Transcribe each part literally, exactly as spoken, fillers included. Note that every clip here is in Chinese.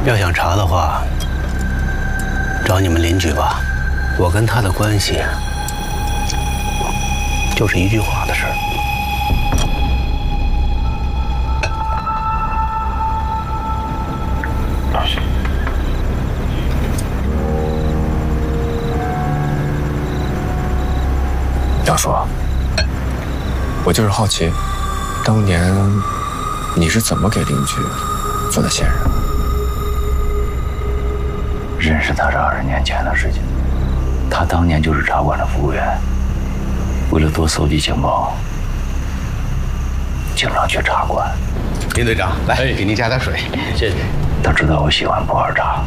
要想查的话，找你们邻居吧。我跟他的关系，就是一句话的事儿。 杨叔，我就是好奇，当年你是怎么给邻居做的线人？ 认识他是二十年前的事情，他当年就是茶馆的服务员，为了多搜集情报，经常去茶馆。 林队长，来，给您加点水，谢谢。 他知道我喜欢普洱茶，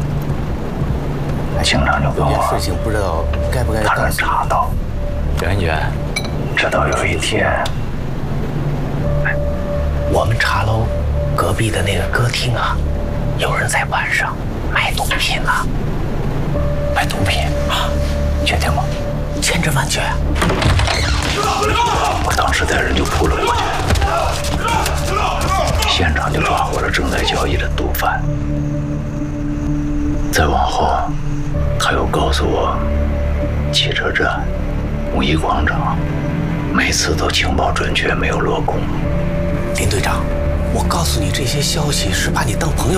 经常就跟我事情不知道该不该谈论茶道。 圆圆， 直到有一天， 我们茶楼隔壁的那个歌厅啊，有人在晚上卖毒品啊， 卖毒品啊，确定吗？ 千真万确。 我当时带人就扑了过去，现场就抓获了正在交易的毒贩。再往后，他又告诉我，汽车站、五一广场，每次都情报准确，没有落空。 林队长，我告诉你这些消息是把你当朋友。